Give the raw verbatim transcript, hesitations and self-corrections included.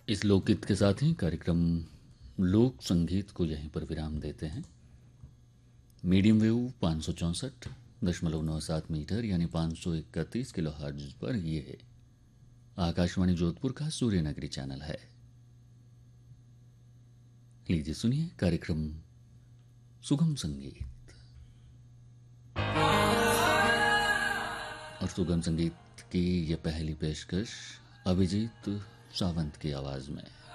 इस लोकगीत के साथ ही कार्यक्रम लोक संगीत को यहीं पर विराम देते हैं। मीडियम वेव पाँच सौ चौंसठ दशमलव नौ सात मीटर यानी पाँच सौ इकतीस किलो हर्ट्ज पर ये आकाशवाणी जोधपुर का सूर्य नगरी चैनल है। लीजिए सुनिए कार्यक्रम सुगम संगीत। और सुगम संगीत की ये पहली पेशकश अभिजीत सावंत की आवाज में।